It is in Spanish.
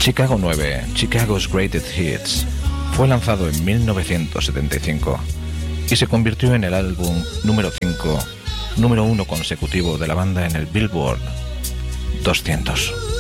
Chicago 9, Chicago's Greatest Hits, fue lanzado en 1975 y se convirtió en el álbum número 5, número 1 consecutivo de la banda en el Billboard 200.